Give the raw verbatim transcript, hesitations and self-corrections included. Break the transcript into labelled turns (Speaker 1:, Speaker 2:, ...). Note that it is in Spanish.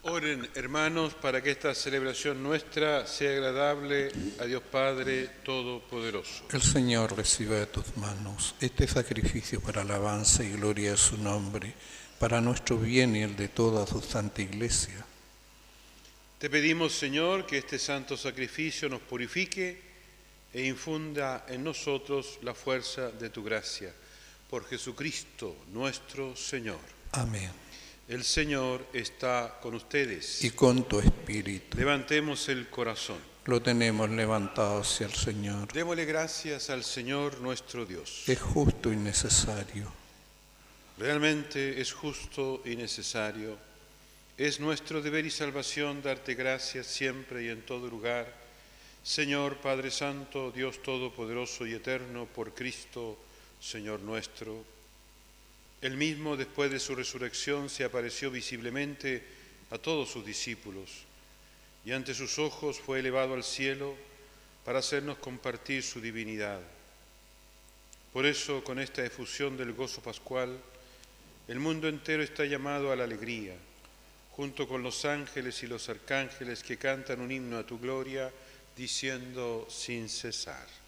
Speaker 1: Oren, hermanos, para que esta celebración nuestra sea agradable a Dios Padre Todopoderoso.
Speaker 2: El Señor reciba de tus manos este sacrificio para alabanza y gloria de su nombre, para nuestro bien y el de toda su santa Iglesia.
Speaker 1: Te pedimos, Señor, que este santo sacrificio nos purifique e infunda en nosotros la fuerza de tu gracia. Por Jesucristo nuestro Señor.
Speaker 2: Amén.
Speaker 1: El Señor está con ustedes.
Speaker 2: Y con tu espíritu.
Speaker 1: Levantemos el corazón.
Speaker 2: Lo tenemos levantado hacia el Señor.
Speaker 1: Démosle gracias al Señor nuestro Dios.
Speaker 2: Es justo y necesario.
Speaker 1: Realmente es justo y necesario. Es nuestro deber y salvación darte gracias siempre y en todo lugar. Señor Padre Santo, Dios Todopoderoso y Eterno, por Cristo, Señor nuestro. Él mismo, después de su resurrección, se apareció visiblemente a todos sus discípulos y ante sus ojos fue elevado al cielo para hacernos compartir su divinidad. Por eso, con esta efusión del gozo pascual, el mundo entero está llamado a la alegría, junto con los ángeles y los arcángeles que cantan un himno a tu gloria, diciendo sin cesar.